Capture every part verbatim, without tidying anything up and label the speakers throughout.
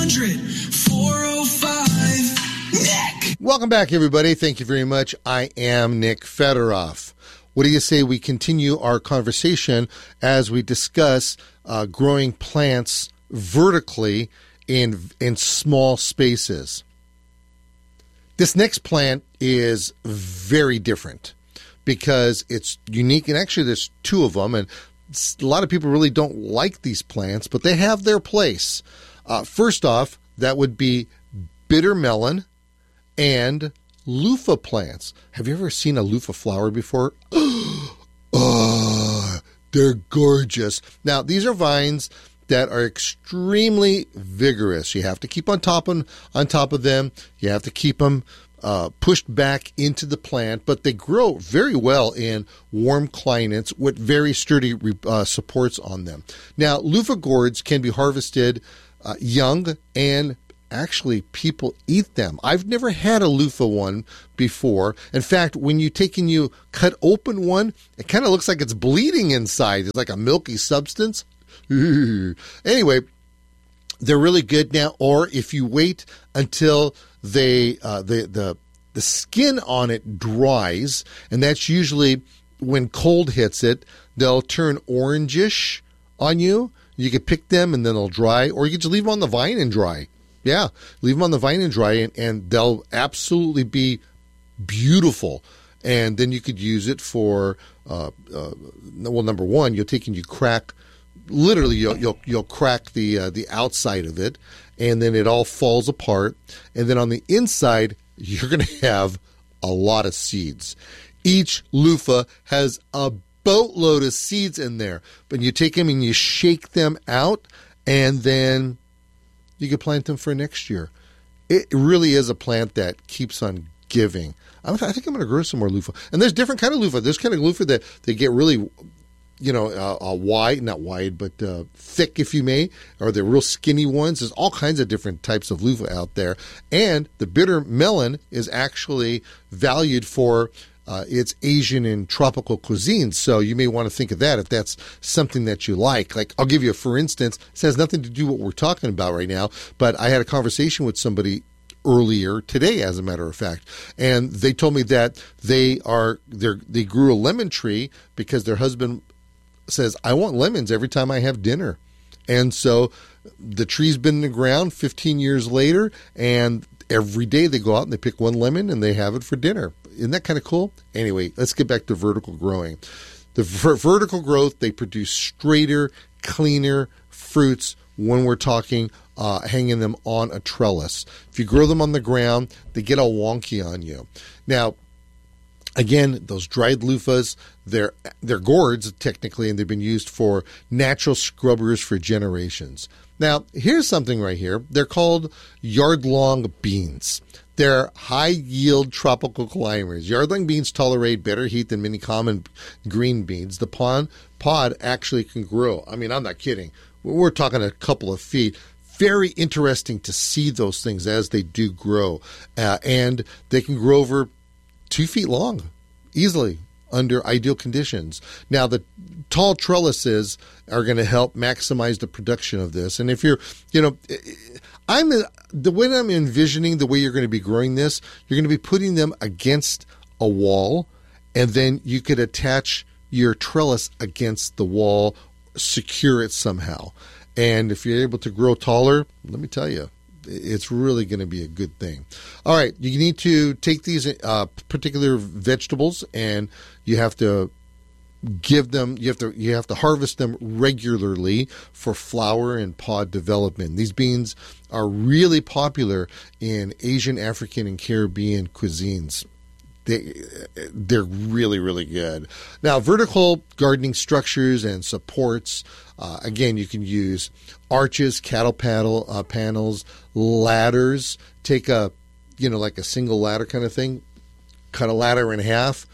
Speaker 1: hundred, four oh five, Nick.
Speaker 2: Welcome back, everybody. Thank you very much. I am Nick Fedoroff. What do you say we continue our conversation as we discuss uh, growing plants vertically in in small spaces? This next plant is very different because it's unique, and actually there's two of them, and a lot of people really don't like these plants, but they have their place. Uh, first off, that would be bitter melon and loofah plants. Have you ever seen a loofah flower before? Oh, they're gorgeous. Now, these are vines that are extremely vigorous. You have to keep on top of, on top of them. You have to keep them uh, pushed back into the plant, but they grow very well in warm climates with very sturdy uh, supports on them. Now, loofah gourds can be harvested uh, young, and actually people eat them. I've never had a loofah one before. In fact, when you take and you cut open one, it kind of looks like it's bleeding inside. It's like a milky substance. Anyway, they're really good now. Or if you wait until they uh, the the the skin on it dries, and that's usually when cold hits it, they'll turn orangish on you. You can pick them and then they'll dry, or you can just leave them on the vine and dry. Yeah, leave them on the vine and dry, and, and they'll absolutely be beautiful. And then you could use it for uh, uh, well, number one, you'll take and you crack. Literally, you'll you'll, you'll crack the uh, the outside of it, and then it all falls apart. And then on the inside, you're going to have a lot of seeds. Each loofah has a boatload of seeds in there, but you take them and you shake them out, and then you can plant them for next year. It really is a plant that keeps on giving. I think I'm going to grow some more loofah. And there's different kind of loofah. There's kind of loofah that they get really, you know, uh, uh, wide, not wide, but uh, thick, if you may, or the real skinny ones. There's all kinds of different types of loofah out there. And the bitter melon is actually valued for uh, its Asian and tropical cuisines. So you may want to think of that if that's something that you like. Like, I'll give you a for instance. This has nothing to do with what we're talking about right now, but I had a conversation with somebody earlier today, as a matter of fact, and they told me that they are they they grew a lemon tree because their husband says, I want lemons every time I have dinner. And so the tree's been in the ground fifteen years later, and every day they go out and they pick one lemon and they have it for dinner. Isn't that kind of cool? Anyway, let's get back to vertical growing. The ver- vertical growth, they produce straighter, cleaner fruits when we're talking uh, hanging them on a trellis. If you grow them on the ground, they get all wonky on you. Now, again, those dried loofahs, they're, they're gourds, technically, and they've been used for natural scrubbers for generations. Now, here's something right here. They're called yard-long beans. They're high-yield tropical climbers. Yard-long beans tolerate better heat than many common green beans. The pod, pod actually can grow. I mean, I'm not kidding. We're talking a couple of feet. Very interesting to see those things as they do grow. Uh, and they can grow over two feet long, easily, under ideal conditions. Now, the tall trellises are going to help maximize the production of this. And if you're, you know, I'm the way I'm envisioning the way you're going to be growing this, you're going to be putting them against a wall, and then you could attach your trellis against the wall, secure it somehow. And if you're able to grow taller, let me tell you, it's really going to be a good thing. All right, you need to take these uh, particular vegetables, and you have to give them. You have to you have to harvest them regularly for flower and pod development. These beans are really popular in Asian, African, and Caribbean cuisines. They, they're really, really good. Now, vertical gardening structures and supports, uh, again, you can use arches, cattle paddle, uh, panels, ladders. Take a, you know, like a single ladder kind of thing, cut a ladder in half,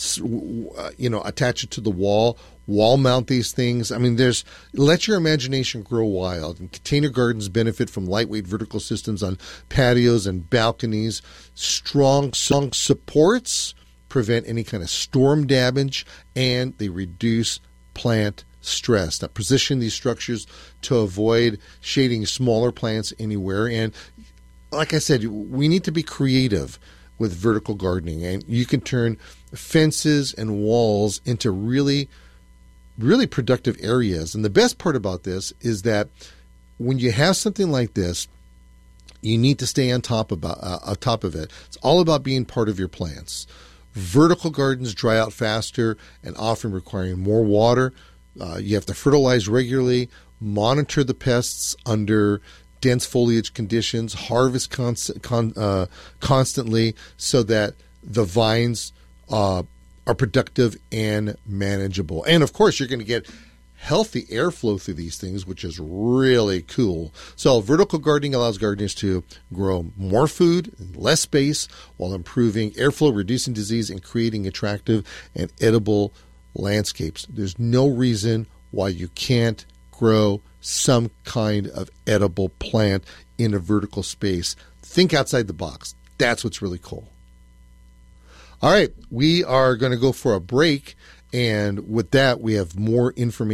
Speaker 2: you know, attach it to the wall, wall mount these things. I mean, there's, let your imagination grow wild. And container gardens benefit from lightweight vertical systems on patios and balconies. Strong, strong supports prevent any kind of storm damage, and they reduce plant stress. Now, position these structures to avoid shading smaller plants anywhere. And like I said, we need to be creative with vertical gardening. And you can turn fences and walls into really, really productive areas. And the best part about this is that when you have something like this, you need to stay on top about uh, on top of it. It's all about being part of your plants. Vertical gardens dry out faster and often requiring more water. Uh, you have to fertilize regularly, monitor the pests under dense foliage conditions, harvest const- con- uh, constantly so that the vines uh, are productive and manageable. And of course, you're going to get healthy airflow through these things, which is really cool. So vertical gardening allows gardeners to grow more food in less space while improving airflow, reducing disease, and creating attractive and edible landscapes. There's no reason why you can't grow some kind of edible plant in a vertical space. Think outside the box. That's what's really cool. All right, we are going to go for a break. And with that, we have more information